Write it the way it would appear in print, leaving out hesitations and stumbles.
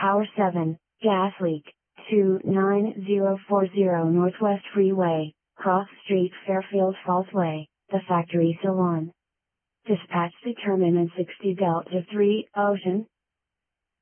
Tower 7, gas leak, 29040 Northwest Freeway, Cross Street, Fairfield Falls Way, the Factory Salon. Dispatch determinant 60 Delta 3, Ocean,